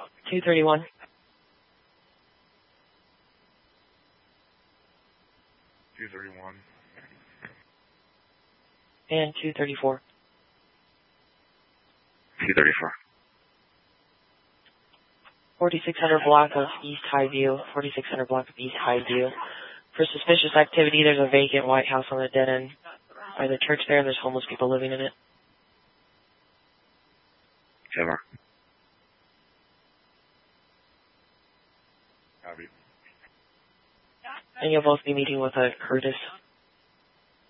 231. 231. And 234. 234. 4600 block of East Highview. 4600 block of East Highview. For suspicious activity, there's a vacant White House on the dead end by the church there. There's homeless people living in it. Ever. Copy. And you'll both be meeting with Curtis.